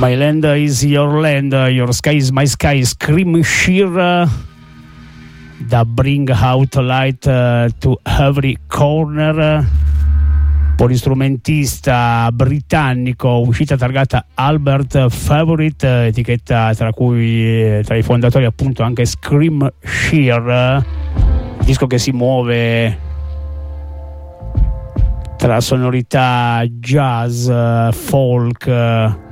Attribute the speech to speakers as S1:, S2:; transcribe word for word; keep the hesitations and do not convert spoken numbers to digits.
S1: My land is your land, your sky is my sky, Scream Sheer, da Bring Out Light uh, to Every Corner, polistrumentista britannico, uscita targata Albert Favorite, etichetta tra cui tra i fondatori appunto anche Scream Sheer, disco che si muove tra sonorità jazz, folk,